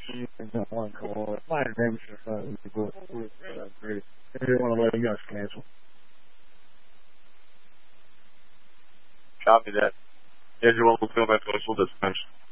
Got one call. My name's great. I didn't want to let you guys cancel. Copy that. Schedule will fill by social distance.